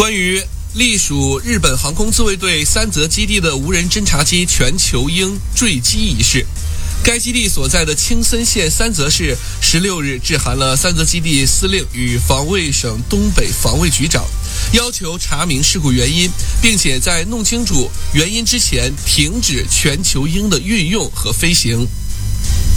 关于隶属日本航空自卫队三泽基地的无人侦察机全球鹰坠机一事，该基地所在的青森县三泽市16日致函了三泽基地司令与防卫省东北防卫局长，要求查明事故原因，并且在弄清楚原因之前停止全球鹰的运用和飞行。